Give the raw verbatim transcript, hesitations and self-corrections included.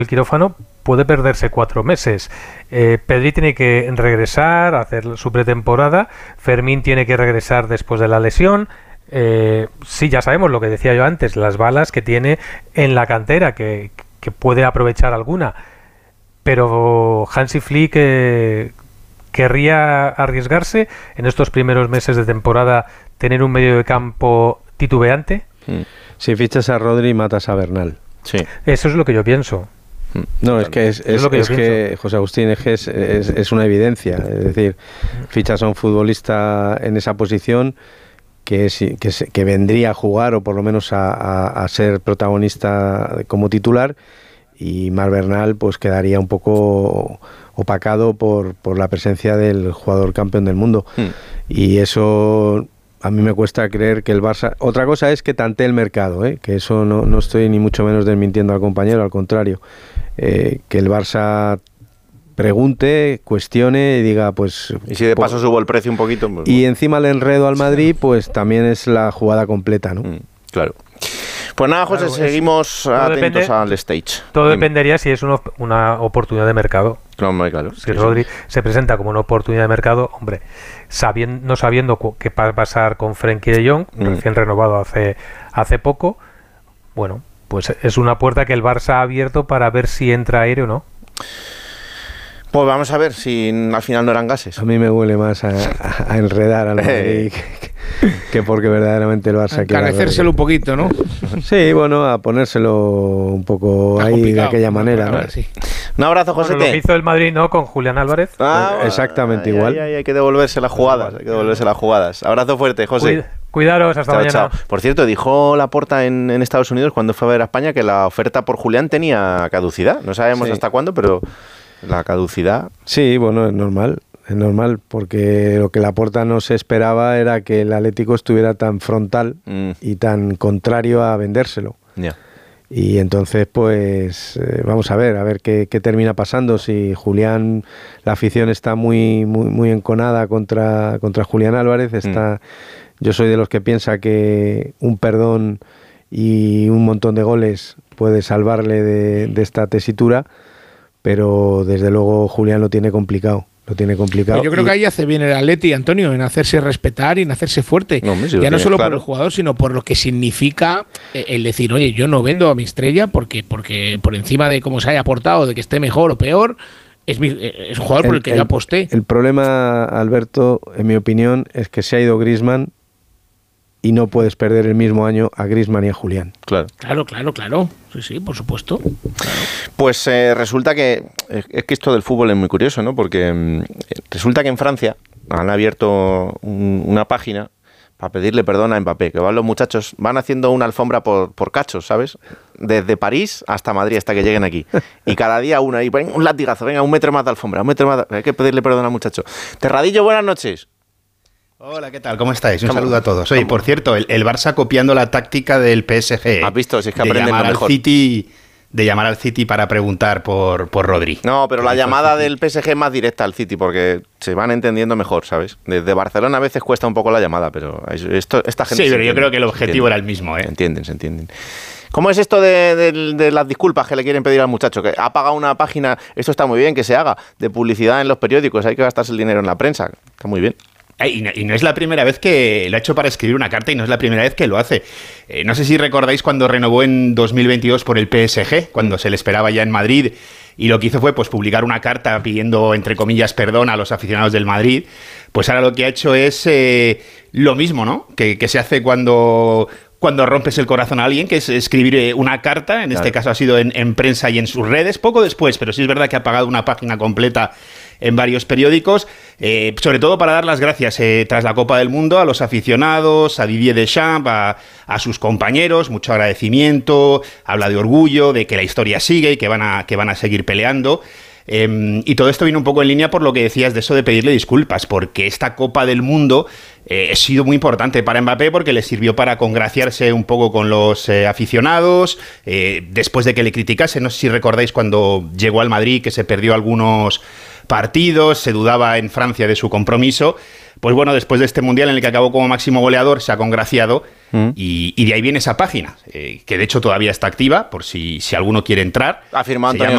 el quirófano puede perderse cuatro meses. Eh, Pedri tiene que regresar, hacer su pretemporada. Fermín tiene que regresar después de la lesión. Eh, sí, ya sabemos lo que decía yo antes, las balas que tiene en la cantera, que, que puede aprovechar alguna. Pero Hansi Flick eh, querría arriesgarse en estos primeros meses de temporada, tener un medio de campo titubeante. Si fichas a Rodri, matas a Bernal. Sí. Eso es lo que yo pienso. No, es que, es, es, es, lo que, es que José Agustín, es, que es, es, es una evidencia. Es decir, fichas a un futbolista en esa posición que, es, que, que vendría a jugar o por lo menos a, a, a ser protagonista como titular, y Marc Bernal pues quedaría un poco opacado por, por la presencia del jugador campeón del mundo. Mm. Y eso a mí me cuesta creer que el Barça... Otra cosa es que tantee el mercado, ¿eh? Que eso no, no estoy ni mucho menos desmintiendo al compañero, al contrario. Eh, que el Barça pregunte, cuestione y diga, pues... Y si de paso pues, subo el precio un poquito... Pues, y encima el enredo al Madrid, pues también es la jugada completa, ¿no? Mm, claro. Pues nada, José, claro, seguimos atentos depende, al stage. Todo Dime. dependería si es una, una oportunidad de mercado. Claro, claro. Si sí, Rodri sí. se presenta como una oportunidad de mercado, hombre, sabiendo, no sabiendo qué va a pasar con Frenkie de Jong, mm. recién renovado hace, hace poco, bueno, pues es una puerta que el Barça ha abierto para ver si entra aire o no. Pues vamos a ver si al final no eran gases. A mí me huele más a, a, a enredar al Madrid que, que porque verdaderamente el Barça quiere encarecérselo un poquito, ¿no? Sí, bueno, a ponérselo un poco ahí de aquella manera, ¿no? Sí. Un abrazo, José. Bueno, lo que hizo el Madrid, ¿no? Con Julián Álvarez. Ah, pues exactamente ay, igual. Ay, ay, hay que devolverse las jugadas, hay que devolverse las jugadas. Abrazo fuerte, José. Cuid- Cuidaros, hasta chao, mañana. Chao. Por cierto, dijo Laporta en, en Estados Unidos cuando fue a ver a España que la oferta por Julián tenía caducidad. No sabemos sí. hasta cuándo, pero la caducidad... Sí, bueno, es normal. Es normal, porque lo que Laporta no se esperaba era que el Atlético estuviera tan frontal mm. y tan contrario a vendérselo. Yeah. Y entonces, pues, eh, vamos a ver, a ver qué, qué termina pasando. Si Julián, la afición está muy, muy, muy enconada contra, contra Julián Álvarez, está... Mm. Yo soy de los que piensa que un perdón y un montón de goles puede salvarle de, de esta tesitura, pero desde luego Julián lo tiene complicado. Lo tiene complicado. Yo creo y... que ahí hace bien el Atleti, Antonio, en hacerse respetar y en hacerse fuerte. No, sí, ya no solo claro. por el jugador, sino por lo que significa el decir, oye, yo no vendo a mi estrella porque, porque por encima de cómo se haya portado, de que esté mejor o peor, es, mi, es un jugador el, por el que el, yo aposté. El problema, Alberto, en mi opinión, es que se ha ido Griezmann y no puedes perder el mismo año a Griezmann y a Julián. Claro, claro, claro, claro. Sí, sí, por supuesto. Claro. Pues eh, resulta que es que esto del fútbol es muy curioso, ¿no? Porque eh, resulta que en Francia han abierto un, una página para pedirle perdón a Mbappé, que van los muchachos, van haciendo una alfombra por, por cachos, ¿sabes? Desde París hasta Madrid, hasta que lleguen aquí. Y cada día una, y venga, un latigazo, venga, un metro más de alfombra, un metro más de... Hay que pedirle perdón al muchacho. Terradillo, buenas noches. Hola, ¿qué tal? ¿Cómo estáis? Un ¿Cómo? saludo a todos. Oye, por cierto, el, el Barça copiando la táctica del P S G. ¿Has visto? Si es que de aprenden llamar lo mejor. Al City, de llamar al City para preguntar por, por Rodri. No, pero la llamada del P S G es más directa al City porque se van entendiendo mejor, ¿sabes? Desde Barcelona a veces cuesta un poco la llamada, pero esto, esta gente... Sí, pero yo creo que el objetivo era el mismo, ¿eh? Se entienden, se entienden. ¿Cómo es esto de, de, de las disculpas que le quieren pedir al muchacho? Que ha pagado una página, esto está muy bien, que se haga, de publicidad en los periódicos, hay que gastarse el dinero en la prensa, está muy bien. Y no, y no es la primera vez que lo ha hecho para escribir una carta y no es la primera vez que lo hace. Eh, no sé si recordáis cuando renovó en dos mil veintidós por el P S G, cuando se le esperaba ya en Madrid, y lo que hizo fue pues publicar una carta pidiendo, entre comillas, perdón a los aficionados del Madrid. Pues ahora lo que ha hecho es eh, lo mismo, ¿no? Que, que se hace cuando... cuando rompes el corazón a alguien, que es escribir una carta, en claro. este caso ha sido en, en prensa y en sus redes, poco después, pero sí es verdad que ha pagado una página completa en varios periódicos, eh, sobre todo para dar las gracias eh, tras la Copa del Mundo a los aficionados, a Didier Deschamps, a, a sus compañeros, mucho agradecimiento, habla de orgullo, de que la historia sigue y que van a, que van a seguir peleando. Eh, y todo esto viene un poco en línea por lo que decías de eso de pedirle disculpas, porque esta Copa del Mundo eh, ha sido muy importante para Mbappé porque le sirvió para congraciarse un poco con los eh, aficionados, eh, después de que le criticase. No sé si recordáis cuando llegó al Madrid que se perdió algunos partidos, se dudaba en Francia de su compromiso. Pues bueno, después de este Mundial en el que acabó como máximo goleador, se ha congraciado mm. y, y de ahí viene esa página, eh, que de hecho todavía está activa, por si, si alguno quiere entrar. Ha firmado se Antonio